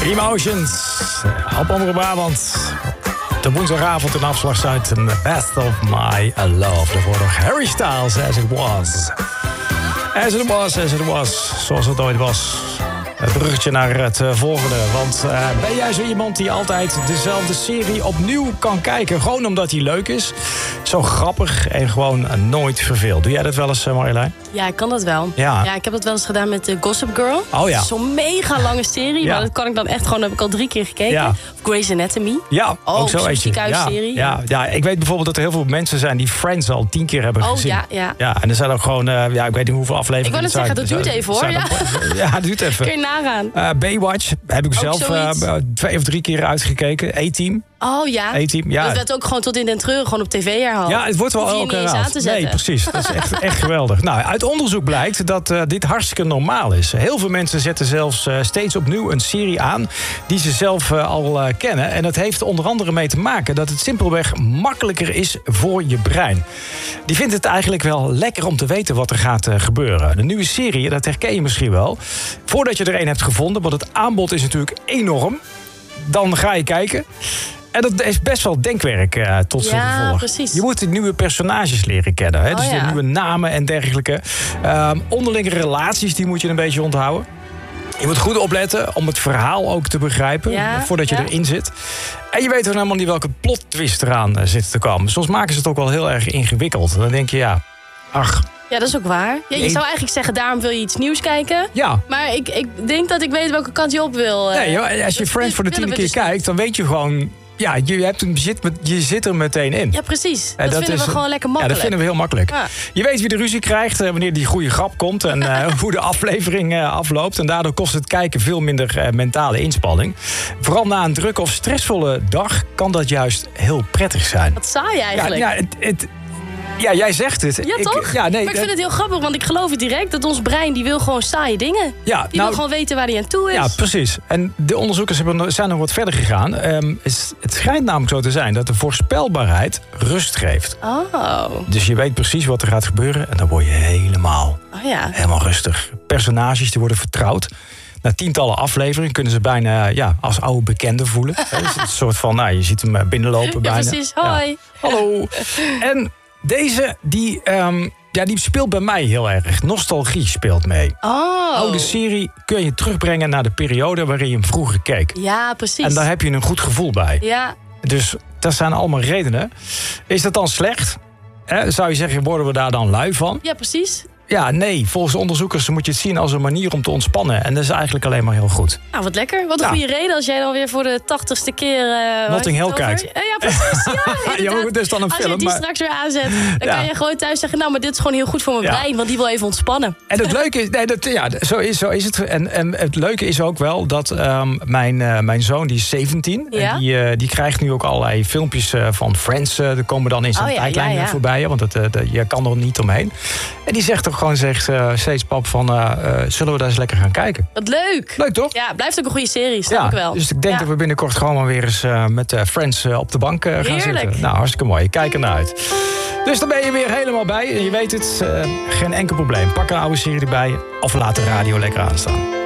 Emotions. Op Omroep Brabant. De woensdagavond een afslag uit een Best of My Love. Daarvoor nog Harry Styles, As It Was. As It Was, As It Was. Zoals het ooit was. Het bruggetje naar het volgende. Want ben jij zo iemand die altijd dezelfde serie opnieuw kan kijken? Gewoon omdat die leuk is. Zo grappig en gewoon nooit verveeld. Doe jij dat wel eens, Marjolein? Ja, ik kan dat wel. Ja, ik heb dat wel eens gedaan met Gossip Girl. Oh ja. Zo'n mega lange serie. Ja. Maar dat kan ik dan echt gewoon, heb ik al 3 keer gekeken. Ja. Of Grey's Anatomy. Ja, ook zo eentje. Ziekenhuisserie. Ja, ik weet bijvoorbeeld dat er heel veel mensen zijn die Friends al 10 keer hebben gezien. Ja. En er zijn ook gewoon, ik weet niet hoeveel afleveringen. Ik wou net zeggen, dat duurt even hoor. Ja, dat duurt even. Kun je nagaan. Baywatch heb ik zelf 2 of 3 keer uitgekeken. A-Team. Oh ja. A-Team, ja. Dat werd ook gewoon tot in den treuren gewoon op tv herhaald. Ja, het wordt wel ook herhaald. Nee, precies. Dat is echt geweldig. Nou, uit onderzoek blijkt dat dit hartstikke normaal is. Heel veel mensen zetten zelfs steeds opnieuw een serie aan die ze zelf al kennen. En dat heeft onder andere mee te maken dat het simpelweg makkelijker is voor je brein. Die vindt het eigenlijk wel lekker om te weten wat er gaat gebeuren. De nieuwe serie, dat herken je misschien wel. Voordat je er een hebt gevonden, want het aanbod is natuurlijk enorm. Dan ga je kijken. En dat is best wel denkwerk tot zijn gevolg. Ja, precies. Je moet de nieuwe personages leren kennen. Hè? Dus de nieuwe namen en dergelijke. Onderlinge relaties, die moet je een beetje onthouden. Je moet goed opletten om het verhaal ook te begrijpen. Voordat je erin zit. En je weet ook helemaal niet welke plot twist eraan zit te komen. Soms maken ze het ook wel heel erg ingewikkeld. En dan denk je, Ja, dat is ook waar. Ja, je zou eigenlijk zeggen, daarom wil je iets nieuws kijken. Ja. Maar ik denk dat ik weet welke kant je op wil. Nee, als je Friends voor de 10e keer kijkt, dan weet je gewoon... Ja, je zit er meteen in. Ja, precies. Dat vinden we gewoon lekker makkelijk. Ja, dat vinden we heel makkelijk. Ja. Je weet wie de ruzie krijgt, wanneer die goede grap komt... en hoe de aflevering afloopt. En daardoor kost het kijken veel minder mentale inspanning. Vooral na een drukke of stressvolle dag kan dat juist heel prettig zijn. Wat saai eigenlijk. Ja, jij zegt het. Ja, toch? Maar ik vind het heel grappig, want ik geloof het direct... dat ons brein, die wil gewoon saaie dingen. Ja, die wil gewoon weten waar hij aan toe is. Ja, precies. En de onderzoekers zijn nog wat verder gegaan. Het schijnt namelijk zo te zijn dat de voorspelbaarheid rust geeft. Oh. Dus je weet precies wat er gaat gebeuren... en dan word je helemaal rustig. Personages die worden vertrouwd. Na tientallen afleveringen kunnen ze bijna als oude bekenden voelen. Het is een soort van, je ziet hem binnenlopen bijna. Ja, precies. Hoi. Ja. Hallo. En deze, die speelt bij mij heel erg. Nostalgie speelt mee. Oh. Oude serie kun je terugbrengen naar de periode waarin je hem vroeger keek. Ja, precies. En daar heb je een goed gevoel bij. Ja. Dus dat zijn allemaal redenen. Is dat dan slecht? Zou je zeggen, worden we daar dan lui van? Ja, precies. Ja, nee. Volgens onderzoekers moet je het zien als een manier om te ontspannen. En dat is eigenlijk alleen maar heel goed. Nou, wat lekker. Wat een goede reden als jij dan weer voor de 80ste keer... Notting Hill kijkt. Ja, precies. Ja, maar het is dan een als film. Als je die straks weer aanzet, dan kan je gewoon thuis zeggen... nou, maar dit is gewoon heel goed voor mijn brein, want die wil even ontspannen. En het leuke is... zo is het. En het leuke is ook wel dat mijn zoon, die is 17... en die krijgt nu ook allerlei filmpjes van Friends. Er komen dan in zijn tijdlijn voorbij. Want je kan er niet omheen. En die zegt toch gewoon steeds pap van... zullen we daar eens lekker gaan kijken? Wat leuk. Leuk, toch? Ja, blijft ook een goede serie, snap ik wel. Dus ik denk dat we binnenkort gewoon maar weer eens met Friends op de bank gaan zitten. Nou, hartstikke mooi. Kijk ernaar uit. Dus dan ben je weer helemaal bij. En je weet het, geen enkel probleem. Pak een oude serie erbij of laat de radio lekker aanstaan.